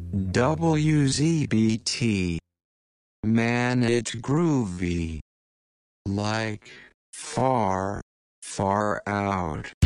WZBT. Man, it's groovy. Like, far, far out.